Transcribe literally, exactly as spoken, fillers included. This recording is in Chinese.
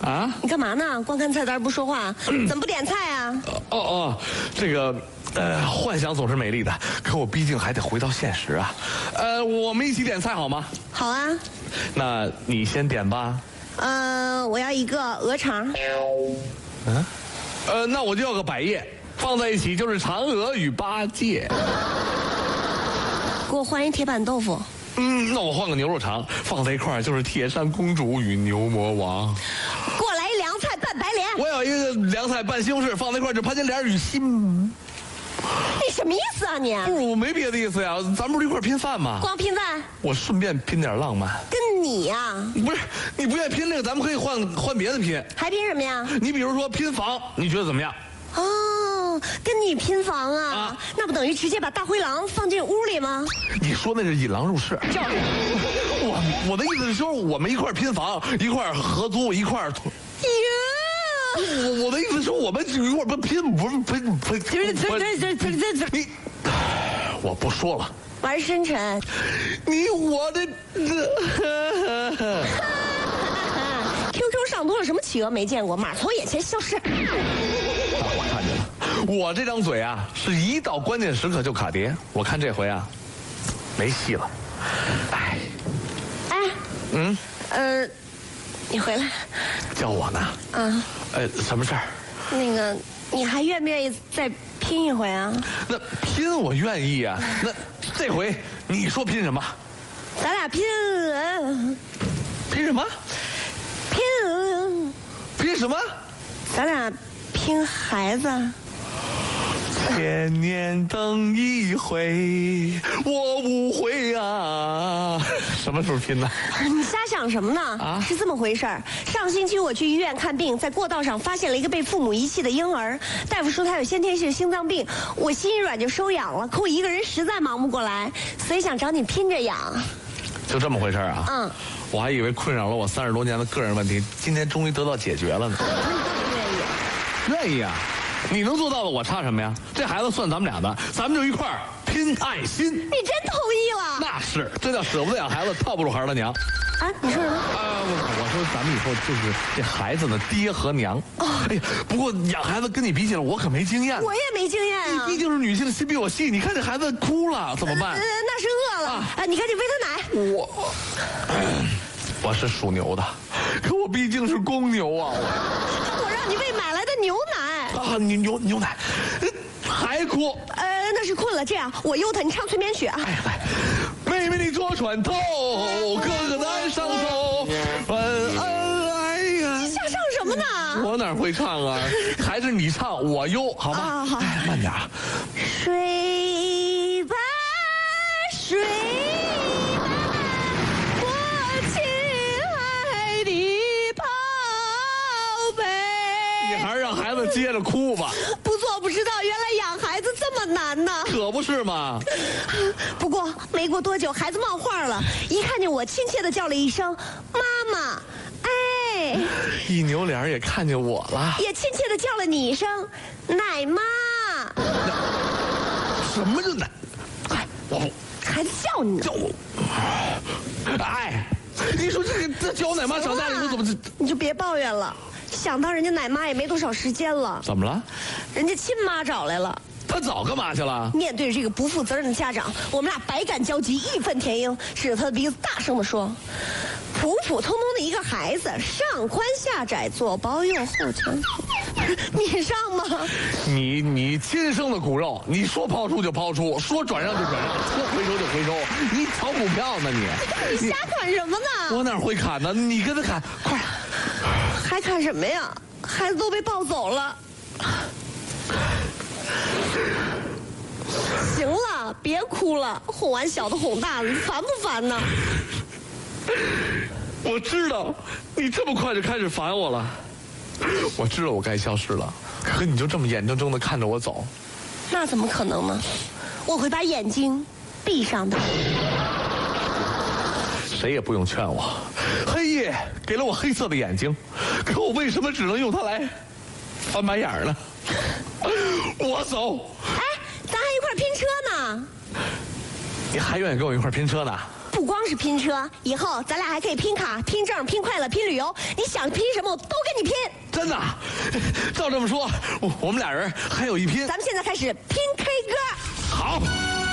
啊？ 你干嘛呢？光看菜单不说话，怎么不点菜啊？ 哦哦，这个呃，幻想总是美丽的，可我毕竟还得回到现实啊。呃，我们一起点菜好吗？ 好啊。 那你先点吧。 呃，我要一个鹅肠。 嗯？呃，那我就要个百叶，放在一起就是嫦娥与八戒。 给我换一铁板豆腐。 嗯，那我换个牛肉肠，放在一块儿就是铁扇公主与牛魔王。 给我来一凉菜拌白莲。 我有一个凉菜拌西红柿，放在一块儿就潘金莲与新。 你什么意思啊你？ 不是，我没别的意思呀，咱们不是一块儿拼饭吗？ 光拼饭？ 我顺便拼点浪漫。 跟你呀、啊？ 不是，你不愿意拼这个，咱们可以换换别的拼。 还拼什么呀？ 你比如说拼房，你觉得怎么样？ 哦，跟你拼房啊？啊那不等于直接把大灰狼放进屋里吗？ 你说那是引狼入室。 就是。 我我的意思是说，我们一块拼房，一块合租，一块。 耶！ 我我的意思是说，我们一块不拼，不是拼拼。 这这这这这这你，我不说了。 玩深沉。 你我的。 Q Q 上多了什么企鹅没见过，马上从眼前消失。 我看见了，我这张嘴啊，是一到关键时刻就卡碟。我看这回啊，没戏了。哎， 哎， 嗯， 呃，你回来。 叫我呢？ 啊。 呃，什么事儿？ 那个，你还愿不愿意再拼一回啊？ 那拼我愿意啊。那这回你说拼什么？ 咱俩拼。 拼什么？ 拼。 拼什么？ 咱俩拼孩子。 千年等一回，我无悔啊！什么时候拼的？ 你瞎想什么呢？ 啊， 是这么回事儿。上星期我去医院看病，在过道上发现了一个被父母遗弃的婴儿，大夫说他有先天性心脏病，我心一软就收养了。可我一个人实在忙不过来，所以想找你拼着养。 就这么回事啊？ 嗯。 我还以为困扰了我三十多年的个人问题，今天终于得到解决了呢。 你愿意？ 愿意啊！你能做到的，我差什么呀？这孩子算咱们俩的，咱们就一块儿拼爱心。 你真同意了？ 那是，这叫舍不得养孩子，套不住孩儿的娘。 啊，你说什么？ 啊，我我说咱们以后就是这孩子的爹和娘。哦，哎呀，不过养孩子跟你比起来，我可没经验。 我也没经验啊。 你毕竟是女性的心比我细，你看这孩子哭了怎么办？ 呃，那是饿了啊！啊你赶紧喂他奶。 我，我是属牛的，可我毕竟是公牛啊。 我让你喂买来的牛奶。 啊，牛牛牛奶，还哭？ 呃，那是困了。这样，我悠他，你唱催眠曲啊。 哎来，妹妹你坐船头，哥哥在上头，晚安哎呀。 你瞎唱什么呢？ 我哪会唱啊？还是你唱，我悠，好吧？ 啊好。 哎，慢点啊。 睡吧，睡吧，我亲爱的宝贝。 你还是让孩子接着哭吧。 不做不知道，原来养孩子这么难呢。 可不是嘛。 不过没过多久，孩子冒话了，一看见我，亲切地叫了一声妈妈。哎， 一扭脸也看见我了， 也亲切地叫了你一声奶妈。 什么叫奶？哎，我孩子叫你呢。 叫我。哎，你说这个这叫我奶妈长大了以后怎么这？ 你就别抱怨了，想当人家奶妈也没多少时间了。 怎么了？ 人家亲妈找来了。 他早干嘛去了？ 面对着这个不负责任的家长，我们俩百感交集，义愤填膺，指着他的鼻子大声地说：“普普通通的一个孩子，上宽下窄，左包右后全负，你上吗？ 你你亲生的骨肉，你说抛出就抛出，说转让就转让，说回收就回收，你炒股票呢你？ 你瞎砍什么呢？ 我哪会砍呢？你跟他砍，快！ 还砍什么呀？孩子都被抱走了。行了，别哭了，哄完小的哄大的，你烦不烦呢？ 我知道你这么快就开始烦我了，我知道我该消失了，可你就这么眼睁睁地看着我走， 那怎么可能呢？我会把眼睛闭上的。 谁也不用劝我，黑夜给了我黑色的眼睛，可我为什么只能用它来翻白眼儿呢？我走。 哎，咱还一块拼车呢。 你还愿意跟我一块拼车呢？ 不光是拼车，以后咱俩还可以拼卡、拼证、拼快乐、拼旅游。你想拼什么，我都跟你拼。 真的？照这么说，我我们俩人还有一拼。 咱们现在开始拼 K 歌。 好。